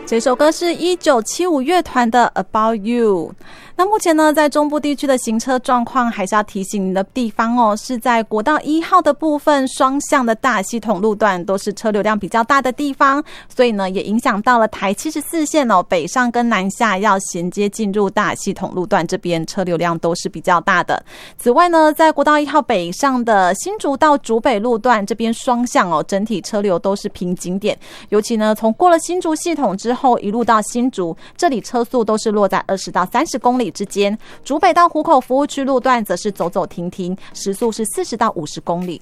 这首歌是1975乐团的 About You。 那目前呢，在中部地区的行车状况还是要提醒你的地方哦，是在国道1号的部分双向的大系统路段都是车流量比较大的地方，所以呢也影响到了台74线哦，北上跟南下要衔接进入大系统路段，这边车流量都是比较大的。此外呢，在国道1号北上的新竹到竹北路段这边双向哦，整体车流都是瓶颈点，尤其呢从过了新竹系统之后一路到新竹，这里车速都是落在20到30公里之间。竹北到湖口服务区路段则是走走停停，时速是40到50公里。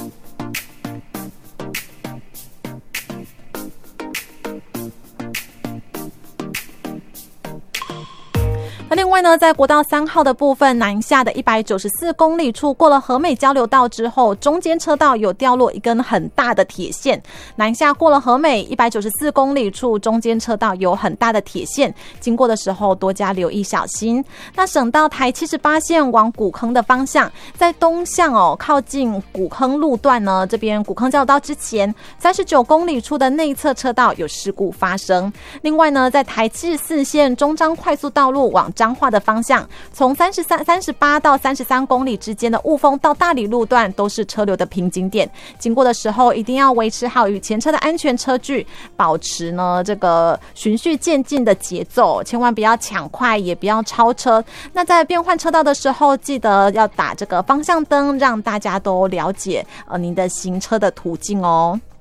那另外呢，在国道3号的部分南下的194公里处，过了和美交流道之后，中间车道有掉落一根很大的铁线。南下过了和美194公里处，中间车道有很大的铁线，经过的时候多加留意小心。那省道台78线往古坑的方向，在东向哦，靠近古坑路段呢，这边古坑交流道之前39公里处的内侧车道有事故发生。另外呢，在台74线中彰快速道路往彰化的方向，从38到33公里之间的雾峰到大理路段都是车流的瓶颈点，经过的时候一定要维持好与前车的安全车距，保持呢这个循序渐进的节奏，千万不要抢快，也不要超车。那在变换车道的时候，记得要打这个方向灯，让大家都了解您的行车的途径哦。